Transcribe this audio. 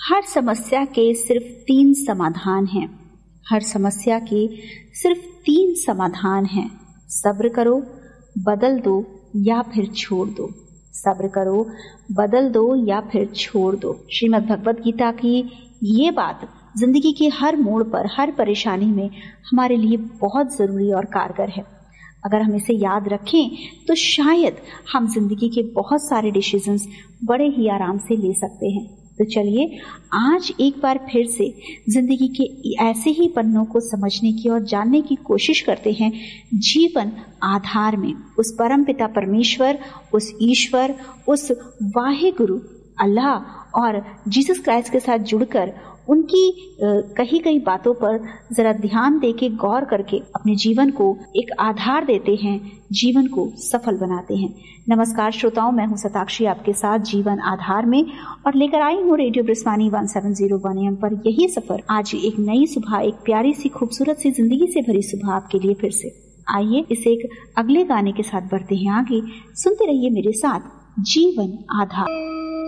हर समस्या के सिर्फ 3 समाधान हैं। हर समस्या के सिर्फ 3 समाधान हैं। सब्र करो, बदल दो या फिर छोड़ दो। सब्र करो, बदल दो या फिर छोड़ दो। श्रीमद् भगवत गीता की ये बात जिंदगी के हर मोड़ पर, हर परेशानी में हमारे लिए बहुत जरूरी और कारगर है। अगर हम इसे याद रखें तो शायद हम जिंदगी के बहुत सारे डिसीजंस बड़े ही आराम से ले सकते हैं। तो चलिए आज एक बार फिर से जिंदगी के ऐसे ही पन्नों को समझने की और जानने की कोशिश करते हैं जीवन आधार में। उस परम पिता परमेश्वर, उस ईश्वर, उस वाहे गुरु अल्लाह और जीसस क्राइस्ट के साथ जुड़कर उनकी कही गई बातों पर जरा ध्यान देके गौर करके अपने जीवन को एक आधार देते हैं, जीवन को सफल बनाते हैं। नमस्कार श्रोताओं, मैं हूं शताक्षी आपके साथ जीवन आधार में और लेकर आई हूं रेडियो ब्रिस्वानी 1701 AM पर यही सफर। आज एक नई सुबह, एक प्यारी सी खूबसूरत सी जिंदगी से भरी सुबह आपके लिए फिर से। आइए इसे एक अगले गाने के साथ बढ़ते हैं आगे। सुनते रहिए मेरे साथ जीवन आधार।